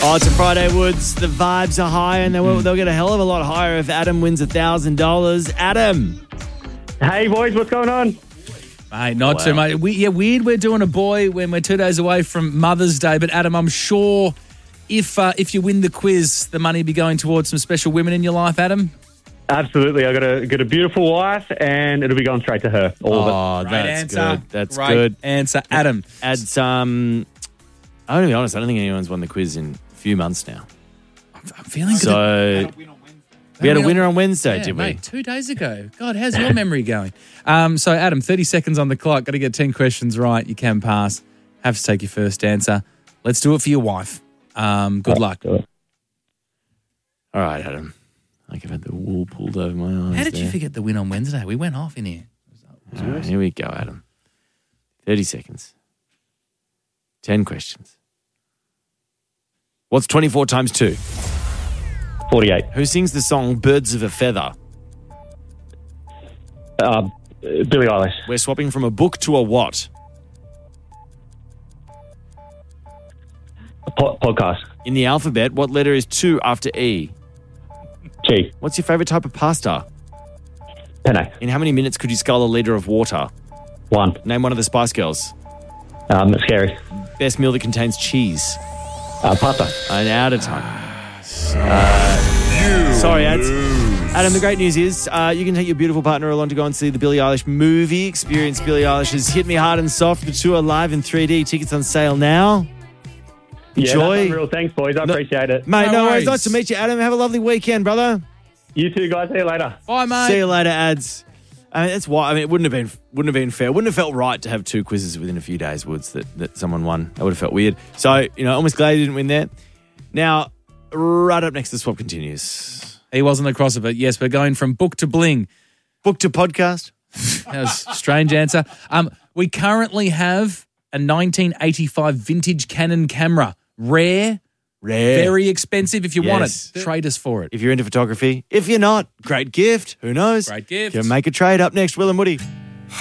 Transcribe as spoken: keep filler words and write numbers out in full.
Oh, it's a Friday, Woods. The vibes are high, and they will, they'll get a hell of a lot higher if Adam wins one thousand dollars. Adam. Hey, boys, what's going on? Mate, not Wow. too much. We, yeah, weird we're doing a boy when we're two days away from Mother's Day. But, Adam, I'm sure if uh, if you win the quiz, the money will be going towards some special women in your life, Adam. Absolutely. I've got a, got a beautiful wife, and it'll be going straight to her. All of it. Oh, Great that's answer. good. That's Great good. answer. Adam. Add some. I'm going to be honest, I don't think anyone's won the quiz in a few months now. I'm feeling good. So, we had a winner on Wednesday, Yeah, did we? mate, two days ago. God, how's your memory going? Um, so, Adam, thirty seconds on the clock. Got to get ten questions right. You can pass. Have to take your first answer. Let's do it for your wife. Um, good luck. All right, Adam. Like I've had the wool pulled over my eyes. How did there. you forget the win on Wednesday? We went off in here. All right, here we go, Adam. thirty seconds. ten questions. What's twenty-four times two? forty-eight. Who sings the song Birds of a Feather? Uh, Billie Eilish. We're swapping from a book to a what? Po- podcast. In the alphabet, what letter is two after E? G. What's your favourite type of pasta? Penne. In how many minutes could you scull a litre of water? One. Name one of the Spice Girls. Um, scary. Best meal that contains cheese. Uh, pasta. An out of time. Uh, sorry, ads. Adam, the great news is uh, you can take your beautiful partner along to go and see the Billie Eilish movie. Experience Billie Eilish's Hit Me Hard and Soft. The tour live in three D. Tickets on sale now. Yeah, Enjoy. that's unreal. Thanks, boys. I No- appreciate it. Mate, no, No worries. worries. Nice to meet you, Adam. Have a lovely weekend, brother. You too, guys. See you later. Bye, mate. See you later, ads. I mean, that's why. I mean, it wouldn't have been wouldn't have been fair. Wouldn't have felt right to have two quizzes within a few days, Woods. That that someone won. That would have felt weird. So you know, almost glad you didn't win there. Now, right up next, the swap continues. He wasn't across it, but yes, we're going from book to bling. Book to podcast. That was a strange answer. Um, we currently have a nineteen eighty-five vintage Canon camera. Rare, Rare. very expensive. If you want Yes. it, trade us for it. If you're into photography, if you're not, great gift. Who knows? Great gift. You can make a trade. Up next, Will and Woody.